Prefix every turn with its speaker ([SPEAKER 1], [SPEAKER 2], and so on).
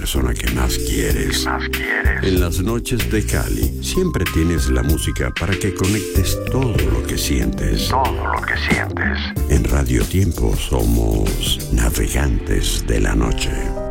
[SPEAKER 1] persona que más quieres. En las noches de Cali siempre tienes la música para que conectes todo lo que sientes. En Radio Tiempo somos navegantes de la noche.